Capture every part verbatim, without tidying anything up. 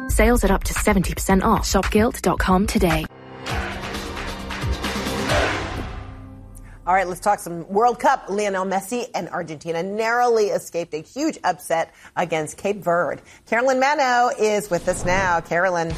Sales are up to seventy percent off. Shop Gilt dot com today. All right, let's talk some World Cup. Lionel Messi and Argentina narrowly escaped a huge upset against Cape Verde. Carolyn Mano is with us now. Carolyn.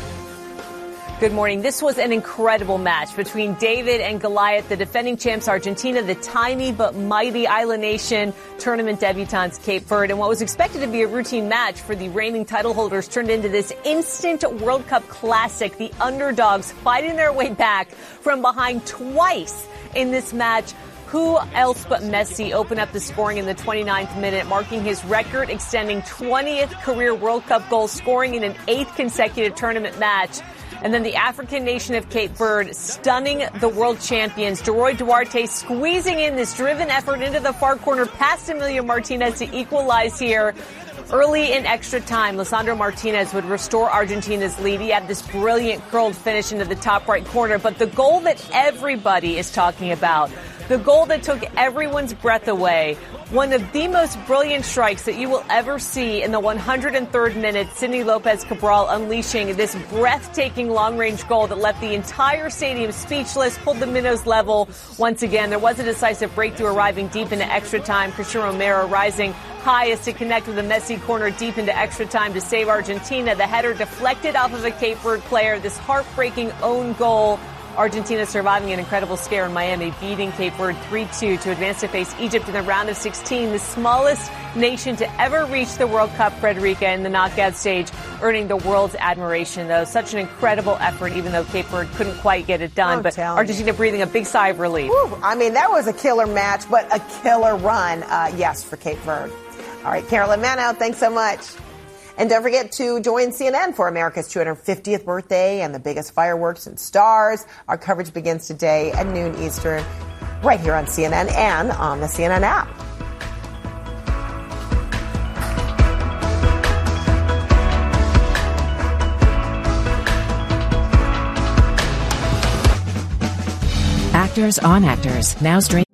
Good morning. This was an incredible match between David and Goliath, the defending champs Argentina, the tiny but mighty island nation, tournament debutantes Cape Verde. And what was expected to be a routine match for the reigning title holders turned into this instant World Cup classic. The underdogs fighting their way back from behind twice in this match. Who else but Messi opened up the scoring in the twenty-ninth minute, marking his record extending twentieth career World Cup goal, scoring in an eighth consecutive tournament match. And then the African nation of Cape Verde stunning the world champions. Deroy Duarte squeezing in this driven effort into the far corner past Emilio Martinez to equalize here. Early in extra time, Lisandro Martinez would restore Argentina's lead. He had this brilliant curled finish into the top right corner. But the goal that everybody is talking about, the goal that took everyone's breath away, one of the most brilliant strikes that you will ever see in the one hundred third minute, Sidney Lopez Cabral unleashing this breathtaking long-range goal that left the entire stadium speechless, pulled the minnows level once again. There was a decisive breakthrough arriving deep into extra time. Cristian Romero rising highest to connect with the Messi corner deep into extra time to save Argentina. The header deflected off of a Cape Verde player. This heartbreaking own goal. Argentina surviving an incredible scare in Miami, beating Cape Verde three two to advance to face Egypt in the round of sixteen, the smallest nation to ever reach the World Cup, Frederica, in the knockout stage, earning the world's admiration, though. Such an incredible effort, even though Cape Verde couldn't quite get it done. I'm but Argentina breathing a big sigh of relief. Whew, I mean, that was a killer match, but a killer run, uh, yes, for Cape Verde. All right, Carolyn Mano, thanks so much. And don't forget to join C N N for America's two hundred fiftieth birthday and the biggest fireworks and stars. Our coverage begins today at noon Eastern, right here on C N N and on the C N N app. Actors on Actors, now streaming.